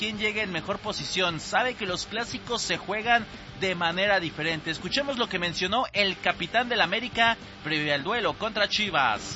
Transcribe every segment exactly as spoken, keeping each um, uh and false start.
quién llegue en mejor posición, sabe que los clásicos se juegan de manera diferente. Escuchemos lo que mencionó el capitán del América previo al duelo contra Chivas.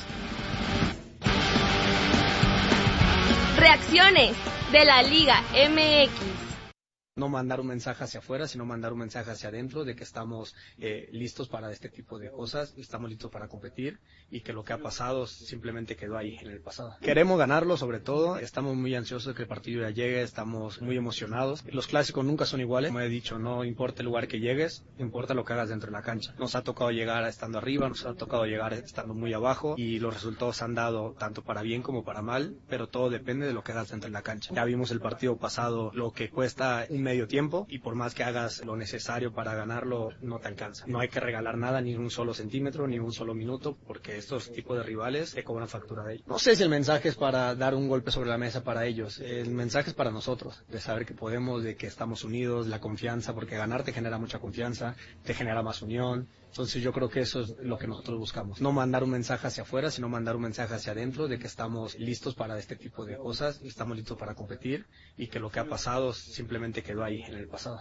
Reacciones de la Liga M X. No mandar un mensaje hacia afuera, sino mandar un mensaje hacia adentro de que estamos eh, listos para este tipo de cosas, estamos listos para competir y que lo que ha pasado simplemente quedó ahí en el pasado. Queremos ganarlo, sobre todo, estamos muy ansiosos de que el partido ya llegue, estamos muy emocionados. Los clásicos nunca son iguales, como he dicho, no importa el lugar que llegues, importa lo que hagas dentro de la cancha. Nos ha tocado llegar estando arriba, nos ha tocado llegar estando muy abajo y los resultados han dado tanto para bien como para mal, pero todo depende de lo que hagas dentro de la cancha. Ya vimos el partido pasado, lo que cuesta un medio tiempo y por más que hagas lo necesario para ganarlo no te alcanza. No hay que regalar nada, ni un solo centímetro, ni un solo minuto, porque estos tipos de rivales te cobran factura de ellos. No sé si el mensaje es para dar un golpe sobre la mesa para ellos, el mensaje es para nosotros, de saber que podemos, de que estamos unidos, la confianza, porque ganar te genera mucha confianza, te genera más unión. Entonces yo creo que eso es lo que nosotros buscamos. No mandar un mensaje hacia afuera, sino mandar un mensaje hacia adentro de que estamos listos para este tipo de cosas, estamos listos para competir y que lo que ha pasado simplemente quedó ahí en el pasado.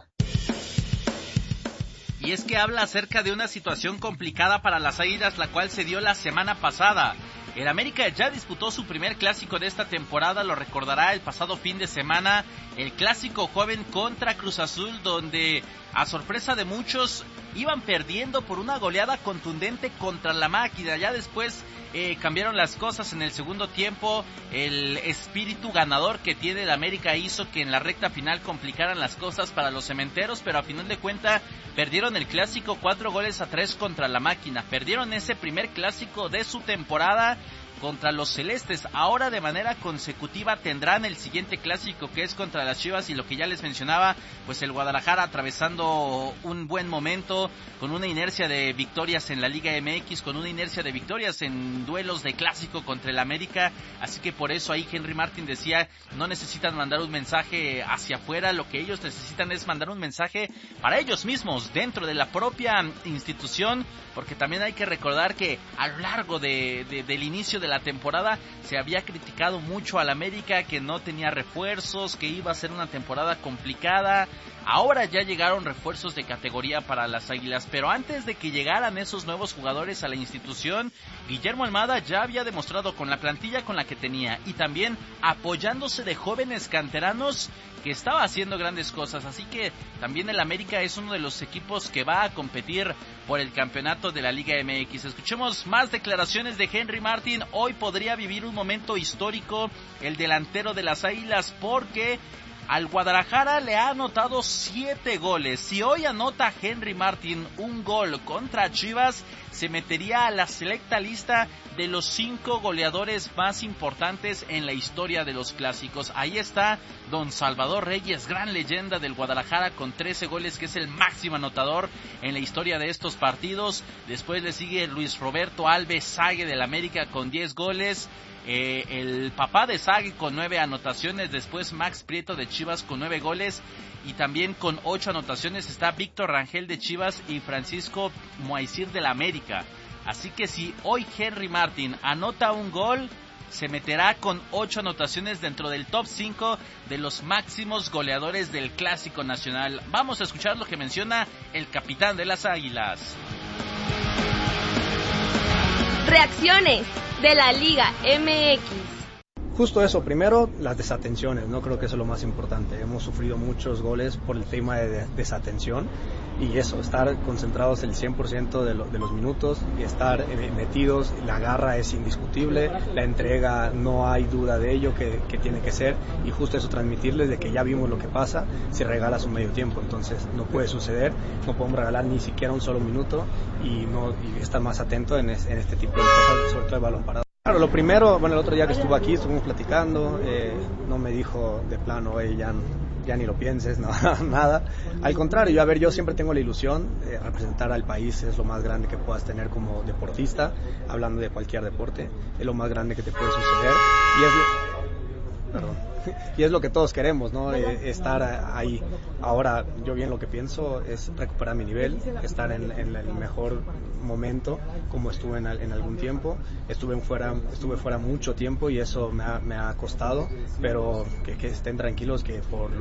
Y es que habla acerca de una situación complicada para las Águilas, la cual se dio la semana pasada. El América ya disputó su primer clásico de esta temporada, lo recordará el pasado fin de semana, el clásico joven contra Cruz Azul, donde a sorpresa de muchos iban perdiendo por una goleada contundente contra la Máquina. Ya después eh, cambiaron las cosas en el segundo tiempo, el espíritu ganador que tiene el América hizo que en la recta final complicaran las cosas para los cementeros, pero a final de cuentas perdieron el clásico cuatro goles a tres contra la Máquina, perdieron ese primer clásico de su temporada contra los celestes. Ahora de manera consecutiva tendrán el siguiente clásico, que es contra las Chivas, y lo que ya les mencionaba, pues el Guadalajara atravesando un buen momento, con una inercia de victorias en la Liga M X, con una inercia de victorias en duelos de clásico contra el América, así que por eso ahí Henry Martin decía, no necesitan mandar un mensaje hacia afuera, lo que ellos necesitan es mandar un mensaje para ellos mismos, dentro de la propia institución, porque también hay que recordar que a lo largo de, de, del inicio de la temporada se había criticado mucho al América, que no tenía refuerzos, que iba a ser una temporada complicada. Ahora ya llegaron refuerzos de categoría para las Águilas, pero antes de que llegaran esos nuevos jugadores a la institución, Guillermo Almada ya había demostrado con la plantilla con la que tenía y también apoyándose de jóvenes canteranos que estaba haciendo grandes cosas, así que también el América es uno de los equipos que va a competir por el campeonato de la Liga M X. Escuchemos más declaraciones de Henry Martin. Hoy podría vivir un momento histórico el delantero de las Águilas, porque al Guadalajara le ha anotado siete goles. Si hoy anota Henry Martin un gol contra Chivas, se metería a la selecta lista de los cinco goleadores más importantes en la historia de los clásicos. Ahí está don Salvador Reyes, gran leyenda del Guadalajara, con trece goles, que es el máximo anotador en la historia de estos partidos. Después le sigue Luis Roberto Alves Sague del América con diez goles. Eh, el papá de Sague con nueve anotaciones, después Max Prieto de Chivas con nueve goles, y también con ocho anotaciones está Víctor Rangel de Chivas y Francisco Moisir del América. Así que si hoy Henry Martin anota un gol, se meterá con ocho anotaciones dentro del top cinco de los máximos goleadores del Clásico Nacional. Vamos a escuchar lo que menciona el capitán de las Águilas. Reacciones de la Liga M X. Justo eso, primero las desatenciones, no creo que eso es lo más importante. Hemos sufrido muchos goles por el tema de desatención y eso, estar concentrados el cien por ciento de, lo, de los minutos y estar metidos, la garra es indiscutible, la entrega no hay duda de ello que, que tiene que ser, y justo eso, transmitirles de que ya vimos lo que pasa si regalas un medio tiempo, entonces no puede suceder, no podemos regalar ni siquiera un solo minuto y, no, y estar más atento en, es, en este tipo de cosas, sobre todo el balón parado. Claro, lo primero, bueno, el otro día que estuvo aquí, estuvimos platicando, eh, no me dijo de plano, oye, ya, ya ni lo pienses, no, nada. Al contrario, yo, a ver, yo siempre tengo la ilusión de representar al país, es lo más grande que puedas tener como deportista, hablando de cualquier deporte, es lo más grande que te puede suceder, y es lo, perdón, y es lo que todos queremos, ¿no? Eh, estar ahí. Ahora, yo bien lo que pienso es recuperar mi nivel, estar en, en el mejor momento, como estuve en, en algún tiempo. Estuve fuera, estuve fuera mucho tiempo y eso me ha, me ha costado, pero que, que estén tranquilos que por